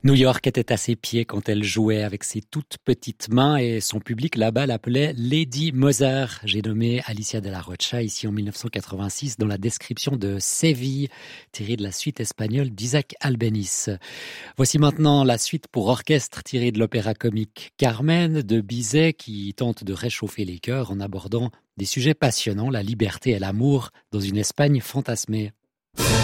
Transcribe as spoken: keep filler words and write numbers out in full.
New York était à ses pieds quand elle jouait avec ses toutes petites mains et son public là-bas l'appelait Lady Mozart. J'ai nommé Alicia de la Rocha ici en mille neuf cent quatre-vingt-six dans la description de Séville, tirée de la suite espagnole d'Isaac Albéniz. Voici maintenant la suite pour orchestre tirée de l'opéra comique Carmen de Bizet qui tente de réchauffer les cœurs en abordant des sujets passionnants, la liberté et l'amour dans une Espagne fantasmée.